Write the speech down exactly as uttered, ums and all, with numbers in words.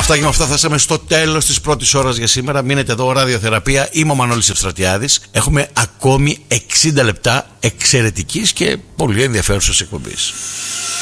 αυτά και με αυτά φτάσαμε στο τέλος της πρώτης ώρας για σήμερα. Μείνετε εδώ, ραδιοθεραπεία. Είμαι ο Μανώλης Ευστρατιάδης. Έχουμε ακόμη εξήντα λεπτά εξαιρετικής και πολύ ενδιαφέρουσας εκπομπής.